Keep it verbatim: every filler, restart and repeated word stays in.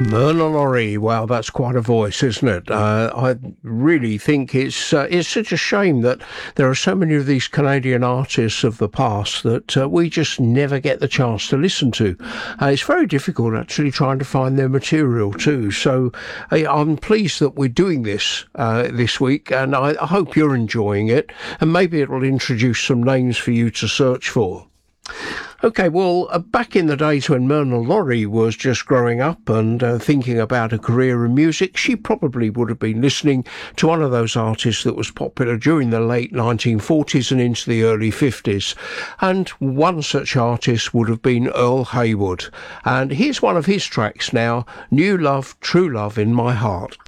Myrna Laurie, wow, that's quite a voice, isn't it? Uh, I really think it's uh, it's such a shame that there are so many of these Canadian artists of the past that uh, we just never get the chance to listen to. Uh, it's very difficult actually trying to find their material too. So uh, I'm pleased that we're doing this uh, this week, and I, I hope you're enjoying it, and maybe it'll introduce some names for you to search for. Okay, well, uh, back in the days when Myrna Laurie was just growing up and uh, thinking about a career in music, she probably would have been listening to one of those artists that was popular during the late nineteen forties and into the early fifties. And one such artist would have been Earl Haywood. And here's one of his tracks now, New Love, True Love in My Heart.